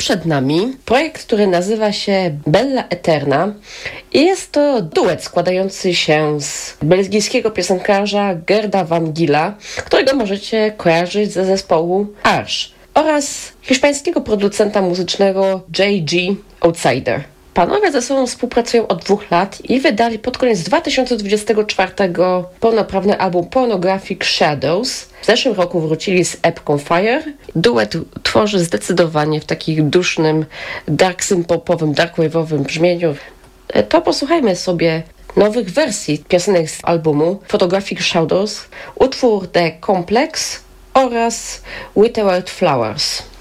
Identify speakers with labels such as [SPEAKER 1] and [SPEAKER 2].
[SPEAKER 1] przed nami projekt, który nazywa się Bella Eterna i jest to duet składający się z belgijskiego piosenkarza Gerda Van Gila, którego możecie kojarzyć ze zespołu Arsh, oraz hiszpańskiego producenta muzycznego J.G. Outsider. Panowie ze sobą współpracują od 2 lat i wydali pod koniec 2024 pełnoprawny album Pornographic Shadows. W zeszłym roku wrócili z epką Fire. Duet tworzy zdecydowanie w takim dusznym, dark synth-popowym, darkwave'owym brzmieniu. To posłuchajmy sobie nowych wersji piosenek z albumu Photographic Shadows, utwór The Complex oraz Without Flowers.